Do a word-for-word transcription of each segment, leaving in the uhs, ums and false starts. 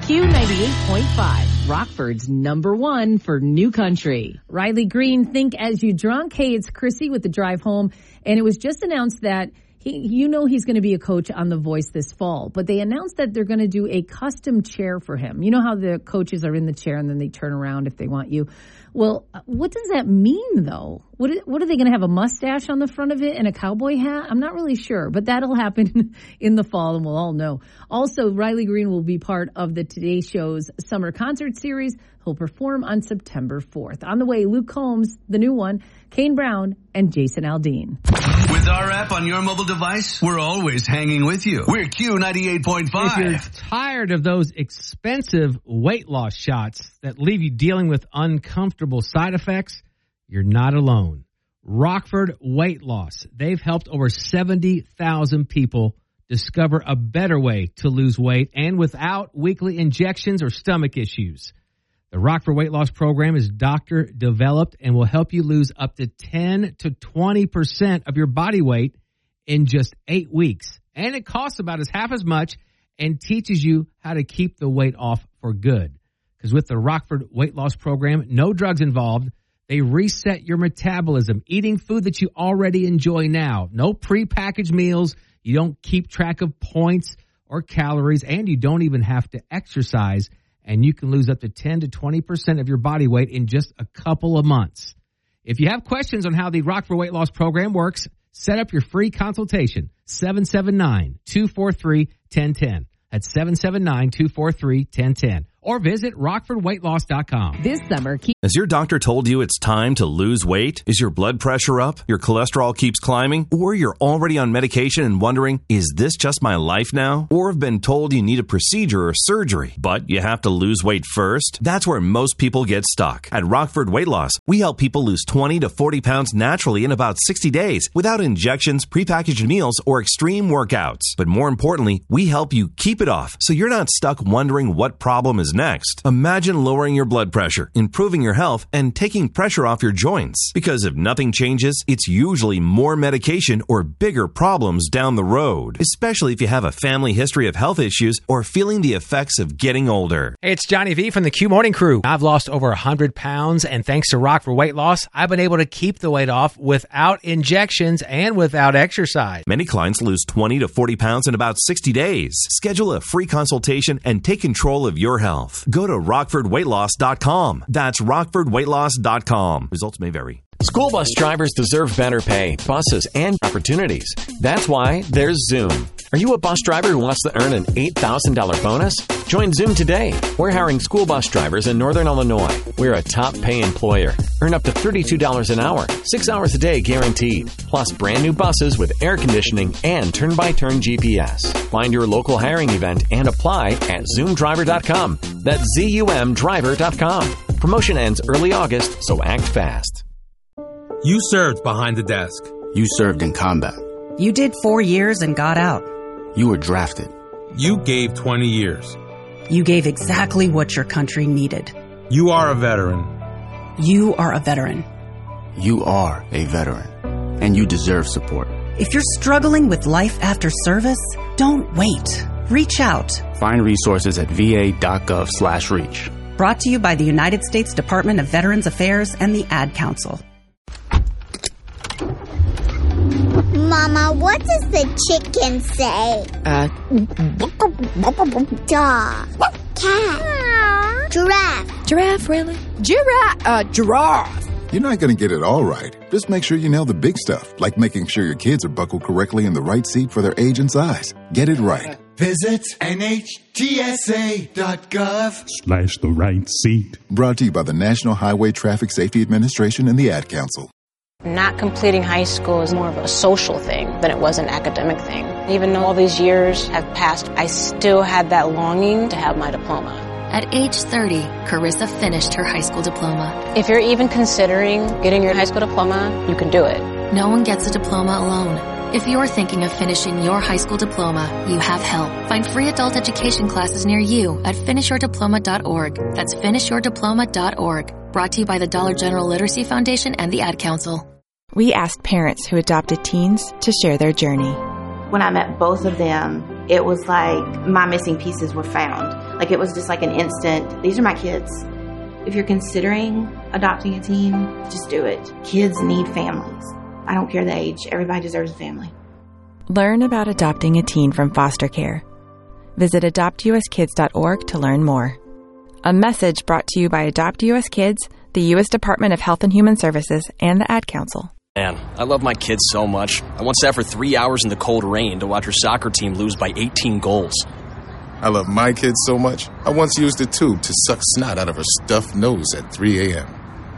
Q ninety-eight point five, Rockford's number one for new country. Riley Green, Think As You Drunk. Hey, it's Chrissy with the drive home. And it was just announced that he, you know he's going to be a coach on The Voice this fall. But they announced that they're going to do a custom chair for him. You know how the coaches are in the chair and then they turn around if they want you. Well, what does that mean, though? What, what are they going to have, a mustache on the front of it and a cowboy hat? I'm not really sure, but that'll happen in the fall, and we'll all know. Also, Riley Green will be part of the Today Show's summer concert series. He'll perform on September fourth. On the way, Luke Combs, the new one, Kane Brown, and Jason Aldean. With our app on your mobile device, we're always hanging with you. We're Q ninety-eight point five. If you're tired of those expensive weight loss shots that leave you dealing with uncomfortable side effects, you're not alone. Rockford Weight Loss. They've helped over seventy thousand people discover a better way to lose weight and without weekly injections or stomach issues. The Rockford Weight Loss Program is doctor developed and will help you lose up to ten to twenty percent of your body weight in just eight weeks. And it costs about as half as much and teaches you how to keep the weight off for good. Because with the Rockford Weight Loss Program, no drugs involved. They reset your metabolism, eating food that you already enjoy now. No prepackaged meals. You don't keep track of points or calories, and you don't even have to exercise. And you can lose up to ten to twenty percent of your body weight in just a couple of months. If you have questions on how the Rockford Weight Loss Program works, set up your free consultation, seven seven nine, two four three, one zero one zero. That's seven seven nine, two four three, one zero one zero. Or visit rockford weight loss dot com. This summer, keep... Has your doctor told you it's time to lose weight? Is your blood pressure up? Your cholesterol keeps climbing? Or you're already on medication and wondering, is this just my life now? Or have been told you need a procedure or surgery, but you have to lose weight first? That's where most people get stuck. At Rockford Weight Loss, we help people lose twenty to forty pounds naturally in about sixty days without injections, prepackaged meals, or extreme workouts. But more importantly, we help you keep it off so you're not stuck wondering what problem is next. Imagine lowering your blood pressure, improving your health, and taking pressure off your joints. Because if nothing changes, it's usually more medication or bigger problems down the road, especially if you have a family history of health issues or feeling the effects of getting older. Hey, it's Johnny V from the Q Morning Crew. I've lost over one hundred pounds, and thanks to Rockford Weight Loss, I've been able to keep the weight off without injections and without exercise. Many clients lose twenty to forty pounds in about sixty days. Schedule a free consultation and take control of your health. Go to rockford weight loss dot com. That's rockford weight loss dot com. Results may vary. School bus drivers deserve better pay, buses, and opportunities. That's why there's Zoom. Are you a bus driver who wants to earn an eight thousand dollars bonus? Join Zoom today. We're hiring school bus drivers in Northern Illinois. We're a top pay employer. Earn up to thirty-two dollars an hour, six hours a day guaranteed. Plus brand new buses with air conditioning and turn-by-turn G P S. Find your local hiring event and apply at zoom driver dot com. That's Z U M driver dot com. Promotion ends early August, so act fast. You served behind the desk. You served in combat. You did four years and got out. You were drafted. You gave twenty years. You gave exactly what your country needed. You are a veteran. You are a veteran. You are a veteran. And you deserve support. If you're struggling with life after service, don't wait. Reach out. Find resources at va.gov slash reach. Brought to you by the United States Department of Veterans Affairs and the Ad Council. Mama, what does the chicken say? Uh, Dog. Cat. Giraffe. Giraffe, really? Giraffe. Uh, giraffe. You're not going to get it all right. Just make sure you nail the big stuff, like making sure your kids are buckled correctly in the right seat for their age and size. Get it right. Visit N H T S A dot gov slash the right seat. Brought to you by the National Highway Traffic Safety Administration and the Ad Council. Not completing high school is more of a social thing than it was an academic thing. Even though all these years have passed, I still had that longing to have my diploma. At age thirty, Carissa finished her high school diploma. If you're even considering getting your high school diploma, you can do it. No one gets a diploma alone. If you're thinking of finishing your high school diploma, you have help. Find free adult education classes near you at finish your diploma dot org. That's finish your diploma dot org. Brought to you by the Dollar General Literacy Foundation and the Ad Council. We asked parents who adopted teens to share their journey. When I met both of them, it was like my missing pieces were found. Like, it was just like an instant, these are my kids. If you're considering adopting a teen, just do it. Kids need families. I don't care the age. Everybody deserves a family. Learn about adopting a teen from foster care. Visit adopt u s kids dot org to learn more. A message brought to you by Adopt U S Kids, the U S Department of Health and Human Services, and the Ad Council. Man, I love my kids so much. I once sat for three hours in the cold rain to watch her soccer team lose by eighteen goals. I love my kids so much, I once used a tube to suck snot out of her stuffed nose at three a.m.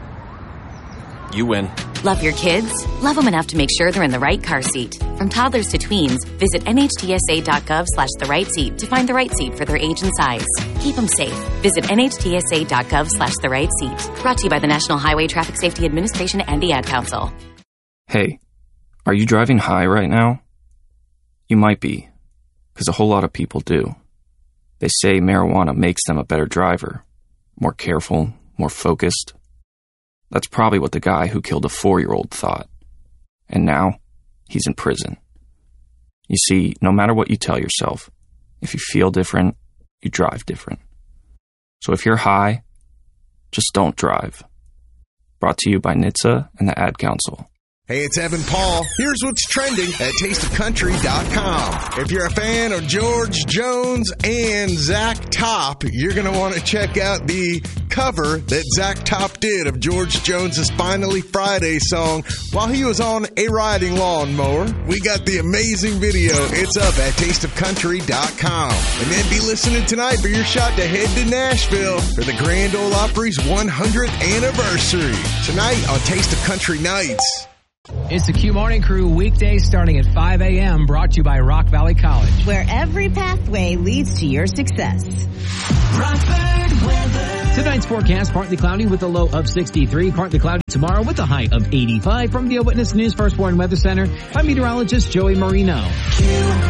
You win. Love your kids? Love them enough to make sure they're in the right car seat. From toddlers to tweens, visit N H T S A dot gov slash the right seat to find the right seat for their age and size. Keep them safe. Visit N H T S A dot gov slash the right seat. Brought to you by the National Highway Traffic Safety Administration and the Ad Council. Hey, are you driving high right now? You might be, because a whole lot of people do. They say marijuana makes them a better driver, more careful, more focused. That's probably what the guy who killed a four-year-old thought. And now, he's in prison. You see, no matter what you tell yourself, if you feel different, you drive different. So if you're high, just don't drive. Brought to you by N H T S A and the Ad Council. Hey, it's Evan Paul. Here's what's trending at taste of country dot com. If you're a fan of George Jones and Zach Top, you're going to want to check out the cover that Zach Top did of George Jones's Finally Friday song while he was on a riding lawnmower. We got the amazing video. It's up at taste of country dot com. And then be listening tonight for your shot to head to Nashville for the Grand Ole Opry's one hundredth anniversary. Tonight on Taste of Country Nights. It's the Q Morning Crew, weekdays starting at five a.m., brought to you by Rock Valley College. Where every pathway leads to your success. Rockford weather. Tonight's forecast, partly cloudy with a low of sixty-three, partly cloudy tomorrow with a high of eighty-five. From the Eyewitness News First Warn Weather Center, I'm meteorologist Joey Marino. Q